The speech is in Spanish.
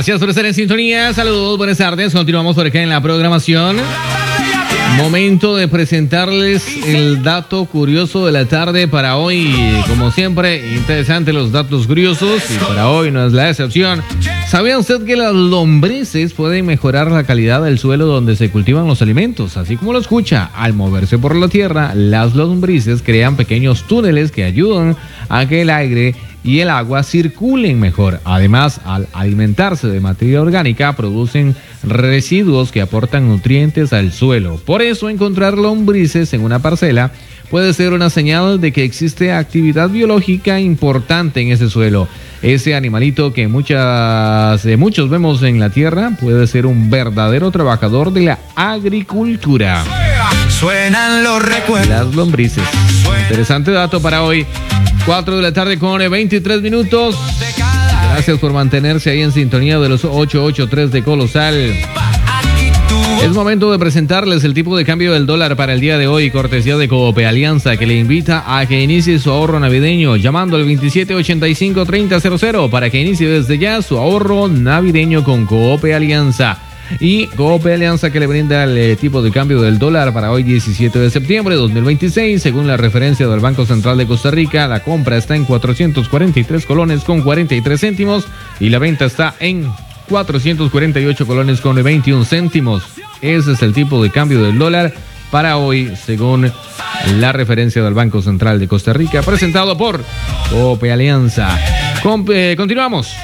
Gracias por estar en sintonía. Saludos, buenas tardes. Continuamos por acá en la programación. Momento de presentarles el dato curioso de la tarde para hoy. Como siempre, interesantes los datos curiosos y para hoy no es la excepción. ¿Sabía usted que las lombrices pueden mejorar la calidad del suelo donde se cultivan los alimentos? Así como lo escucha, al moverse por la tierra, las lombrices crean pequeños túneles que ayudan a que el aire y el agua circulen mejor. Además, al alimentarse de materia orgánica, producen residuos que aportan nutrientes al suelo. Por eso, encontrar lombrices en una parcela puede ser una señal de que existe actividad biológica importante en ese suelo. Ese animalito que muchos vemos en la tierra puede ser un verdadero trabajador de la agricultura. Suenan los recuerdos. Las lombrices. Interesante dato para hoy. 4 de la tarde con 23 minutos. Gracias por mantenerse ahí en sintonía de los 883 de Colosal. Es momento de presentarles el tipo de cambio del dólar para el día de hoy, cortesía de Coope Alianza, que le invita a que inicie su ahorro navideño llamando al 2785-3000 para que inicie desde ya su ahorro navideño con Coope Alianza. Y Coope Alianza, que le brinda el tipo de cambio del dólar para hoy 17 de septiembre de 2026. Según la referencia del Banco Central de Costa Rica, la compra está en 443 colones con 43 céntimos y la venta está en 448 colones con 21 céntimos. Ese es el tipo de cambio del dólar para hoy, según la referencia del Banco Central de Costa Rica, presentado por Coope Alianza. Continuamos.